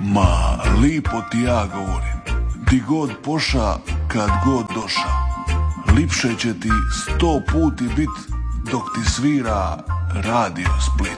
Ma, lipo ti ja govorim, di god poša, kad god doša, lipše će ti 100 puti bit dok ti svira Radio Split.